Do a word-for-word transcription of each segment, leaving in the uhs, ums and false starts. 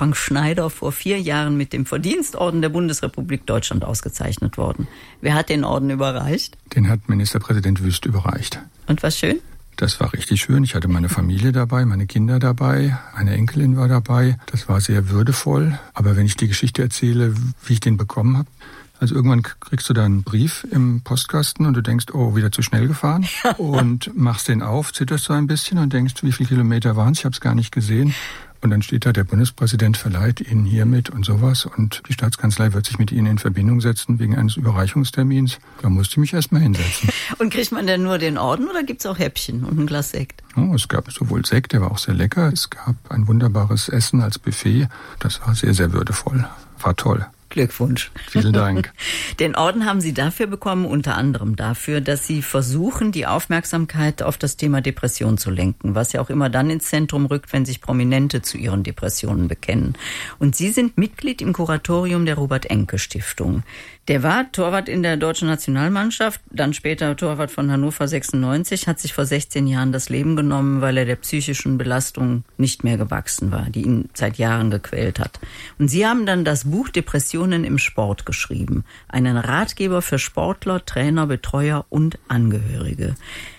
Frank Schneider vor vier Jahren mit dem Verdienstorden der Bundesrepublik Deutschland ausgezeichnet worden. Wer hat den Orden überreicht? Den hat Ministerpräsident Wüst überreicht. Und was schön? Das war richtig schön. Ich hatte meine Familie dabei, meine Kinder dabei, eine Enkelin war dabei. Das war sehr würdevoll. Aber wenn ich die Geschichte erzähle, wie ich den bekommen habe, also irgendwann kriegst du da einen Brief im Postkasten und du denkst, oh, wieder zu schnell gefahren. Und machst den auf, zitterst so ein bisschen und denkst, wie viele Kilometer waren es? Ich habe es gar nicht gesehen. Und dann steht da, der Bundespräsident verleiht Ihnen hiermit und sowas. Und die Staatskanzlei wird sich mit Ihnen in Verbindung setzen wegen eines Überreichungstermins. Da musste ich mich erst mal hinsetzen. Und kriegt man denn nur den Orden oder gibt's auch Häppchen und ein Glas Sekt? Oh, es gab sowohl Sekt, der war auch sehr lecker. Es gab ein wunderbares Essen als Buffet. Das war sehr, sehr würdevoll. War toll. Glückwunsch. Vielen Dank. Den Orden haben Sie dafür bekommen, unter anderem dafür, dass Sie versuchen, die Aufmerksamkeit auf das Thema Depression zu lenken, was ja auch immer dann ins Zentrum rückt, wenn sich Prominente zu ihren Depressionen bekennen. Und Sie sind Mitglied im Kuratorium der Robert-Enke-Stiftung. Der war Torwart in der deutschen Nationalmannschaft, dann später Torwart von Hannover sechsundneunzig, hat sich vor sechzehn Jahren das Leben genommen, weil er der psychischen Belastung nicht mehr gewachsen war, die ihn seit Jahren gequält hat. Und Sie haben dann das Buch Depressionen im Sport geschrieben, einen Ratgeber für Sportler, Trainer, Betreuer und Angehörige.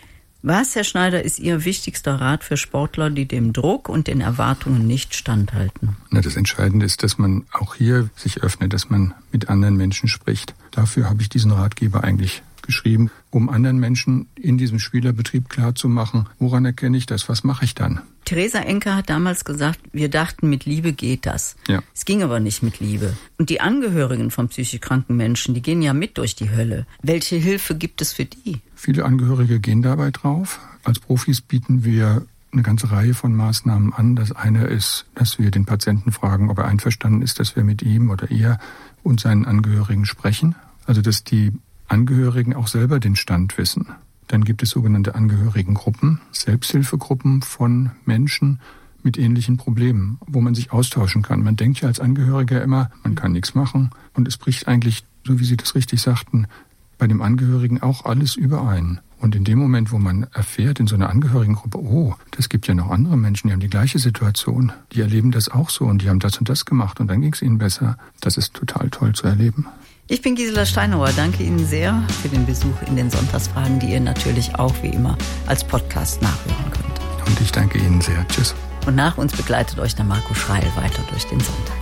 Was, Herr Schneider, ist Ihr wichtigster Rat für Sportler, die dem Druck und den Erwartungen nicht standhalten? Na, das Entscheidende ist, dass man auch hier sich öffnet, dass man mit anderen Menschen spricht. Dafür habe ich diesen Ratgeber eigentlich geschrieben, um anderen Menschen in diesem Spielerbetrieb klarzumachen, woran erkenne ich das, was mache ich dann? Theresa Enke hat damals gesagt, wir dachten, mit Liebe geht das. Ja. Es ging aber nicht mit Liebe. Und die Angehörigen von psychisch kranken Menschen, die gehen ja mit durch die Hölle. Welche Hilfe gibt es für die? Viele Angehörige gehen dabei drauf. Als Profis bieten wir eine ganze Reihe von Maßnahmen an. Das eine ist, dass wir den Patienten fragen, ob er einverstanden ist, dass wir mit ihm oder ihr und seinen Angehörigen sprechen. Also dass die Angehörigen auch selber den Stand wissen. Dann gibt es sogenannte Angehörigengruppen, Selbsthilfegruppen von Menschen mit ähnlichen Problemen, wo man sich austauschen kann. Man denkt ja als Angehöriger immer, man kann nichts machen. Und es bricht eigentlich, so wie Sie das richtig sagten, bei dem Angehörigen auch alles überein. Und in dem Moment, wo man erfährt in so einer Angehörigengruppe, oh, das gibt ja noch andere Menschen, die haben die gleiche Situation, die erleben das auch so und die haben das und das gemacht und dann ging es ihnen besser. Das ist total toll zu erleben. Ich bin Gisela Steinauer. Danke Ihnen sehr für den Besuch in den Sonntagsfragen, die ihr natürlich auch wie immer als Podcast nachhören könnt. Und ich danke Ihnen sehr. Tschüss. Und nach uns begleitet euch der Marco Schreil weiter durch den Sonntag.